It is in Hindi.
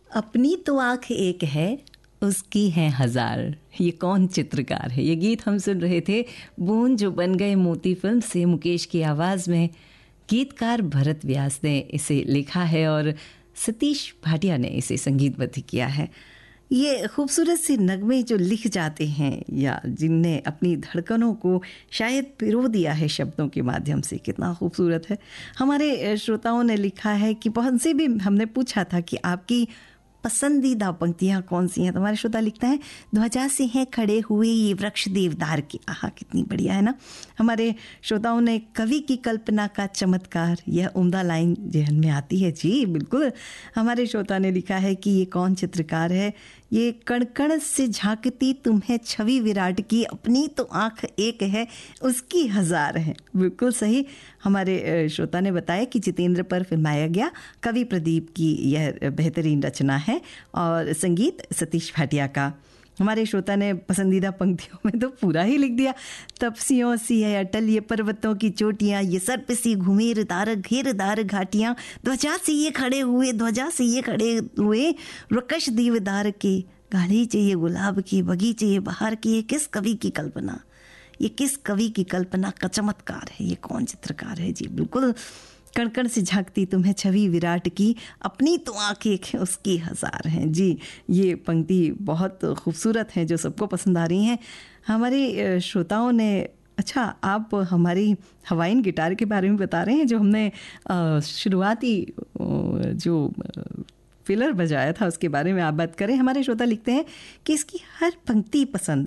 अपनी तो आँख एक है, उसकी है हजार, ये कौन चित्रकार है। ये गीत हम सुन रहे थे बूंद जो बन गए मोती फिल्म से मुकेश की आवाज़ में। गीतकार भरत व्यास ने इसे लिखा है और सतीश भाटिया ने इसे संगीतबद्ध किया है। ये खूबसूरत से नगमे जो लिख जाते हैं या जिनने अपनी धड़कनों को शायद पिरो दिया है शब्दों के माध्यम से, कितना खूबसूरत है। हमारे श्रोताओं ने लिखा है कि बहुत से भी हमने पूछा था कि आपकी पसंदीदा पंक्तियाँ कौन सी हैं, तो हमारे श्रोता लिखता है ध्वजा से हैं खड़े हुए ये वृक्ष देवदार के। आहा, कितनी बढ़िया है ना। हमारे श्रोताओं ने कवि की कल्पना का चमत्कार, यह उम्दा लाइन जहन में आती है। जी बिल्कुल। हमारे श्रोता ने लिखा है कि ये कौन चित्रकार है, ये कण कण से झांकती तुम्हें छवि विराट की, अपनी तो आंख एक है उसकी हजार है। बिल्कुल सही। हमारे श्रोता ने बताया कि जितेंद्र पर फिल्माया गया कवि प्रदीप की यह बेहतरीन रचना है और संगीत सतीश भाटिया का। हमारे श्रोता ने पसंदीदा पंक्तियों में तो पूरा ही लिख दिया। तपसियों सी है अटल ये पर्वतों की चोटियाँ, ये सर पे सी घुमेरदार घेरदार घाटियाँ, ध्वजा से ये खड़े हुए, ध्वजा से ये खड़े हुए रकश दीवदार के, गालीचे ये गुलाब की, बगीचे ये बहार की, ये किस कवि की कल्पना, ये किस कवि की कल्पना का चमत्कार है, ये कौन चित्रकार है। जी बिल्कुल। कणकण से झांकती तुम्हें छवि विराट की, अपनी तो आंखें उसकी हजार हैं। जी ये पंक्ति बहुत खूबसूरत है जो सबको पसंद आ रही हैं। हमारे श्रोताओं ने, अच्छा आप हमारी हवाइन गिटार के बारे में बता रहे हैं जो हमने शुरुआती जो फिलर बजाया था उसके बारे में आप बात करें। हमारे श्रोता लिखते हैं कि इसकी हर पंक्ति पसंद